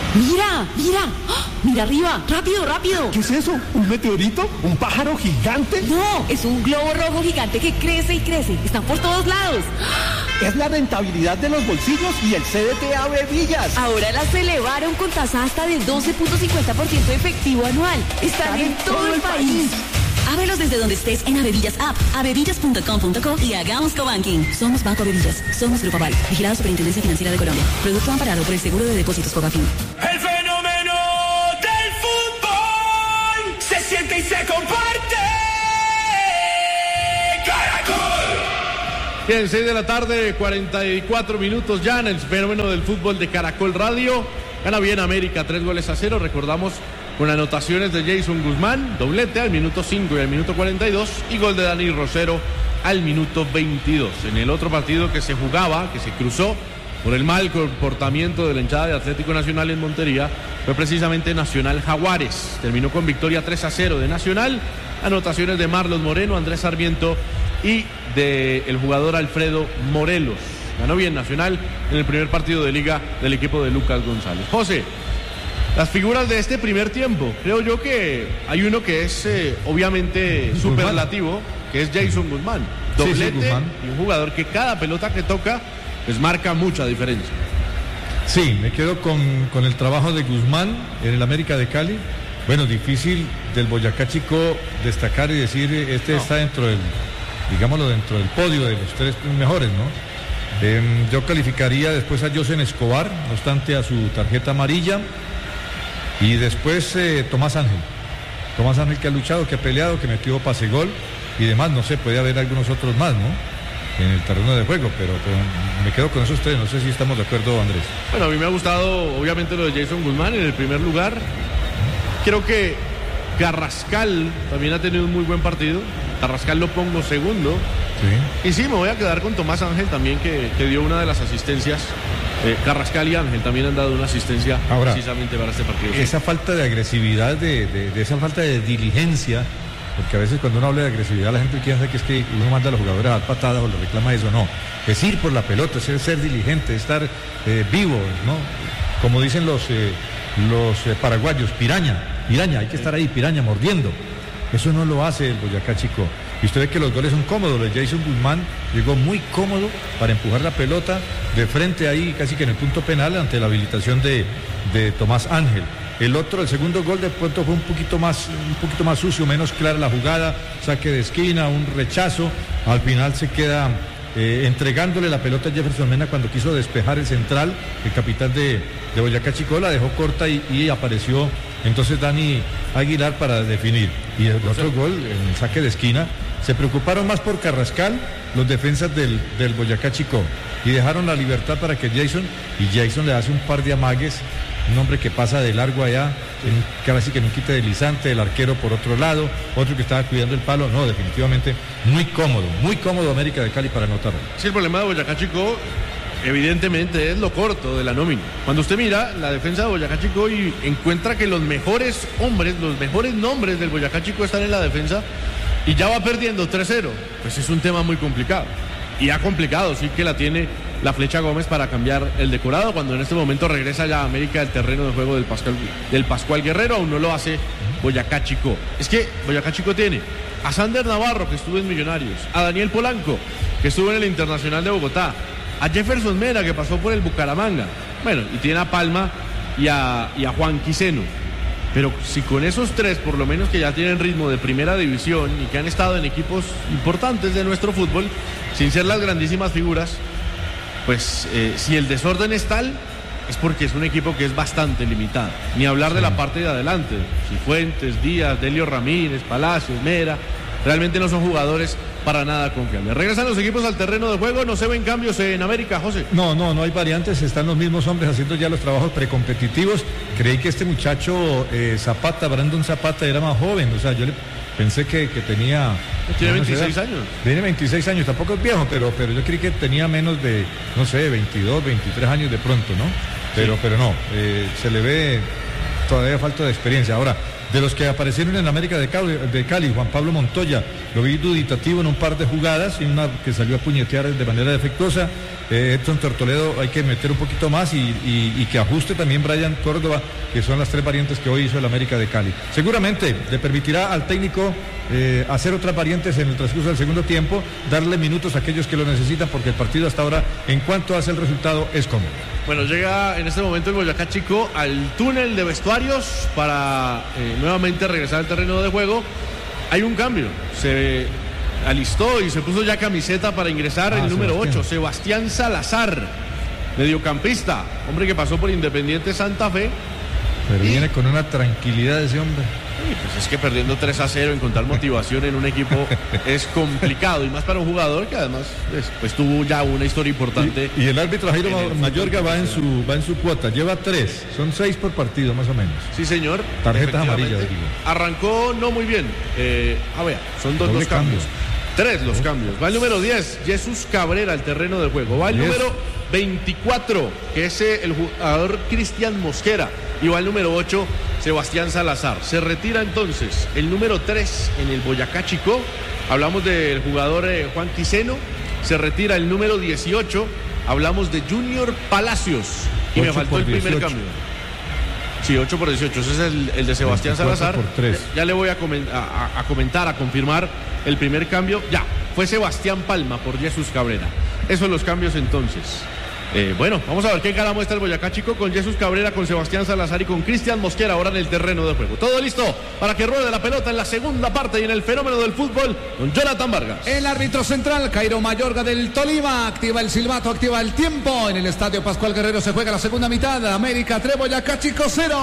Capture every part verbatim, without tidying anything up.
¡Mira! ¡Mira! ¡Oh! ¡Mira arriba! ¡Rápido, rápido! ¿Qué es eso? ¿Un meteorito? ¿Un pájaro gigante? No, es un globo rojo gigante que crece y crece. Están por todos lados. Es la rentabilidad de los bolsillos y el C D T Ave Villas. Ahora las elevaron con tasa hasta del doce punto cincuenta por ciento efectivo anual. Están, Están en, en todo, todo el país. país. Ábrelos desde donde estés en Avevillas App, avevillas punto com punto co y hagamos cobanking. Somos Banco Avevillas. Somos Grupo Aval. Vigilado Superintendencia Financiera de Colombia. Producto amparado por el Seguro de Depósitos Fogafín. El fenómeno del fútbol se siente y se comparte. ¡Caracol! Bien, seis de la tarde, cuarenta y cuatro minutos ya en el fenómeno del fútbol de Caracol Radio. Gana bien América, tres goles a cero. Recordamos con anotaciones de Jason Guzmán, doblete al minuto cinco y al minuto cuarenta y dos, y gol de Dani Rosero al minuto veintidós. En el otro partido que se jugaba, que se cruzó por el mal comportamiento de la hinchada de Atlético Nacional en Montería, fue precisamente Nacional Jaguares. Terminó con victoria tres a cero de Nacional, anotaciones de Marlos Moreno, Andrés Sarmiento y del jugador Alfredo Morelos. Ganó bien Nacional en el primer partido de liga del equipo de Lucas González. José, las figuras de este primer tiempo, creo yo que hay uno que es eh, obviamente superlativo, que es Jason Guzmán. Doblete, sí, sí, Guzmán. Y un jugador que cada pelota que toca pues marca mucha diferencia. Sí, me quedo con, con el trabajo de Guzmán en el América de Cali. Bueno, difícil del Boyacá Chico destacar y decir este no. está dentro del, digámoslo, dentro del podio de los tres mejores, ¿no? Eh, yo calificaría después a Josen Escobar, no obstante a su tarjeta amarilla. Y después eh, Tomás Ángel. Tomás Ángel que ha luchado, que ha peleado, que metió pase gol y demás. No sé, puede haber algunos otros más, ¿no? En el terreno de juego, pero, pero me quedo con esos tres. No sé si estamos de acuerdo, Andrés. Bueno, a mí me ha gustado, obviamente, lo de Jason Guzmán en el primer lugar. Creo que Carrascal también ha tenido un muy buen partido. Carrascal lo pongo segundo. Sí. Y sí, me voy a quedar con Tomás Ángel también, que, que dio una de las asistencias. Eh, Carrascal y Ángel también han dado una asistencia Ahora, precisamente para este partido. Esa falta de agresividad, de, de, de esa falta de diligencia, porque a veces cuando uno habla de agresividad la gente piensa que es que uno manda a los jugadores a dar patadas o le reclama eso. No, es ir por la pelota, es ser diligente, estar eh, vivo, ¿no? Como dicen los, eh, los eh, paraguayos, piraña, piraña, hay que estar ahí, piraña, mordiendo. Eso no lo hace el Boyacá Chico. Y usted ve que los goles son cómodos. El Jason Guzmán llegó muy cómodo para empujar la pelota de frente ahí, casi que en el punto penal, ante la habilitación de, de Tomás Ángel. El otro, el segundo gol de pronto fue un poquito más, un poquito más sucio, menos clara la jugada, saque de esquina, un rechazo. Al final se queda eh, entregándole la pelota a Jefferson Mena cuando quiso despejar el central. El capitán de, de Boyacá Chico la dejó corta y, y apareció entonces Dani Aguilar para definir. Y el otro gol, en el saque de esquina, se preocuparon más por Carrascal, los defensas del, del Boyacá Chico, y dejaron la libertad para que Jason, y Jason le hace un par de amagues, un hombre que pasa de largo allá, en, que ahora sí que no quita deslizante, el arquero por otro lado, otro que estaba cuidando el palo. No, definitivamente muy cómodo, muy cómodo América de Cali para anotarlo. Sí, el problema de Boyacá Chico evidentemente es lo corto de la nómina. Cuando usted mira la defensa de Boyacá Chico y encuentra que los mejores hombres, los mejores nombres del Boyacá Chico están en la defensa y ya va perdiendo tres cero, pues es un tema muy complicado. Y ha complicado, sí que la tiene la Flecha Gómez para cambiar el decorado, cuando en este momento regresa ya a América el terreno de juego del Pascual, del Pascual Guerrero. Aún no lo hace Boyacá Chico. Es que Boyacá Chico tiene a Sander Navarro, que estuvo en Millonarios, a Daniel Polanco, que estuvo en el Internacional de Bogotá, a Jefferson Mena, que pasó por el Bucaramanga, bueno, y tiene a Palma y a, y a Juan Quiseno. Pero si con esos tres, por lo menos que ya tienen ritmo de primera división y que han estado en equipos importantes de nuestro fútbol, sin ser las grandísimas figuras, pues eh, si el desorden es tal, es porque es un equipo que es bastante limitado. Ni hablar sí. de la parte de adelante, Cifuentes, Díaz, Delio Ramírez, Palacios, Mera, realmente no son jugadores para nada confiables. Regresan los equipos al terreno de juego, no se ven cambios en América, José. No, no, no hay variantes, están los mismos hombres haciendo ya los trabajos precompetitivos. Creí que este muchacho eh, Zapata, Brandon Zapata, era más joven, o sea, yo le pensé que, que tenía... Tiene veintiséis años. Tiene veintiséis años, tampoco es viejo, pero, pero yo creí que tenía menos de, no sé, veintidós, veintitrés años de pronto, ¿no? Pero, sí. pero no, eh, se le ve todavía falta de experiencia. Ahora, De los que aparecieron en América de Cali, de Cali, Juan Pablo Montoya, lo vi duditativo en un par de jugadas y una que salió a puñetear de manera defectuosa. Eh, Edson Tortoledo hay que meter un poquito más y, y, y que ajuste también Brian Córdoba, que son las tres variantes que hoy hizo el América de Cali. Seguramente le permitirá al técnico eh, hacer otras variantes en el transcurso del segundo tiempo, darle minutos a aquellos que lo necesitan, porque el partido hasta ahora, en cuanto hace el resultado, es cómodo. Bueno, llega en este momento el Boyacá Chico al túnel de vestuarios para eh, nuevamente regresar al terreno de juego. Hay un cambio, se alistó y se puso ya camiseta para ingresar ah, el número Sebastián. ocho, Sebastián Salazar, mediocampista, hombre que pasó por Independiente Santa Fe. Pero y... viene con una tranquilidad ese hombre. Sí, pues es que perdiendo tres a cero, encontrar motivación en un equipo es complicado, y más para un jugador que además pues, pues tuvo ya una historia importante. Y, y el árbitro Jairo Mayorga va en su va en su cuota, lleva tres, son seis por partido más o menos. Sí, señor. Tarjetas amarillas, digo. Arrancó no muy bien. Eh, a ver, son dos los cambios. Cambio. Tres los cambios. Va el número diez, Jesús Cabrera al terreno de juego. Va el diez. Número veinticuatro, que es el jugador Cristian Mosquera. Y va el número ocho, Sebastián Salazar. Se retira entonces el número tres en el Boyacá Chico. Hablamos del jugador eh, Juan Quiseno. Se retira el número dieciocho. Hablamos de Junior Palacios. Y me faltó el primer dieciocho. Cambio. Sí, ocho por dieciocho. Ese es el, el de Sebastián Salazar. Ya le voy a, coment a, a comentar, a confirmar el primer cambio. Ya, fue Sebastián Palma por Jesús Cabrera. Esos son los cambios entonces. Eh, bueno, vamos a ver qué cara muestra el Boyacá Chico con Jesús Cabrera, con Sebastián Salazar y con Cristian Mosquera ahora en el terreno de juego. Todo listo para que ruede la pelota en la segunda parte y en el fenómeno del fútbol con Jonathan Vargas. El árbitro central, Jairo Mayorga del Tolima, activa el silbato, activa el tiempo. En el estadio Pascual Guerrero se juega la segunda mitad. América tres, Boyacá Chico cero.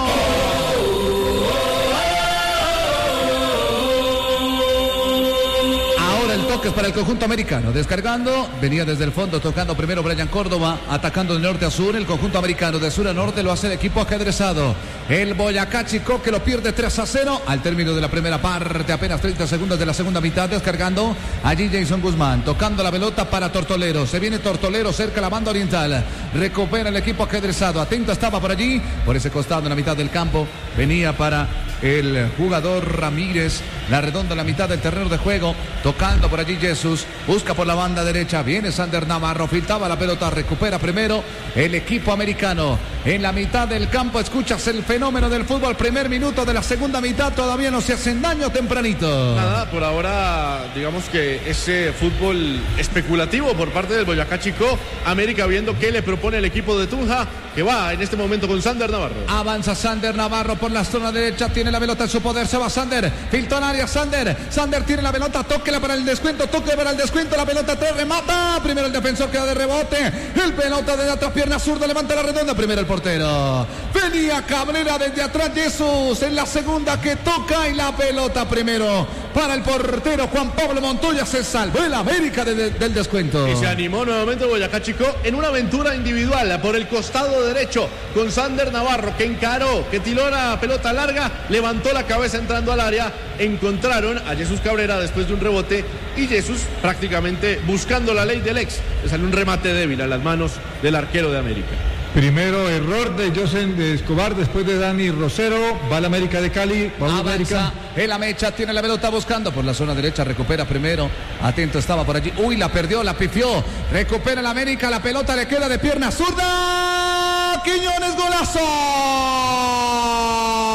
Toques para el conjunto americano, descargando, venía desde el fondo, tocando primero Brian Córdoba, atacando de norte a sur, el conjunto americano de sur a norte lo hace el equipo ajedrezado, el Boyacá Chico que lo pierde tres a cero, al término de la primera parte, apenas treinta segundos de la segunda mitad, descargando, allí Jason Guzmán, tocando la pelota para Tortolero, se viene Tortolero cerca la banda oriental, recupera el equipo ajedrezado, atento estaba por allí, por ese costado en la mitad del campo, venía para el jugador Ramírez, la redonda en la mitad del terreno de juego, tocando por allí Jesús, busca por la banda derecha, viene Sander Navarro, filtraba la pelota, recupera primero el equipo americano, en la mitad del campo, escuchas el fenómeno del fútbol, primer minuto de la segunda mitad, todavía no se hacen daño tempranito. Nada, por ahora, digamos que ese fútbol especulativo por parte del Boyacá Chico, América viendo qué le propone el equipo de Tunja, que va en este momento con Sander Navarro. Avanza Sander Navarro por la zona derecha, tiene la pelota en su poder, se va Sander, filtró en área Sander, Sander tiene la pelota, tóquela para el descuento, toque para el descuento, la pelota tres, remata, primero el defensor queda de rebote, el pelota de atrás, pierna zurda, levanta la redonda, primero el portero, venía Cabrera desde atrás Jesús, en la segunda que toca y la pelota primero para el portero Juan Pablo Montoya, se salvó el América de, de, del descuento. Y se animó nuevamente Boyacá Chico en una aventura individual por el costado derecho con Sander Navarro, que encaró, que tiró la pelota larga, levantó la cabeza entrando al área, encontraron a Jesús Cabrera después de un rebote y Jesús prácticamente buscando la ley del ex, le salió un remate débil a las manos del arquero de América. Primero error de José de Escobar, después de Dani Rosero, va la América de Cali, va avanza, América. El Amecha tiene la pelota buscando por la zona derecha, recupera primero, atento estaba por allí, uy, la perdió, la pifió, recupera el América, la pelota le queda de pierna zurda, Quiñones, golazo.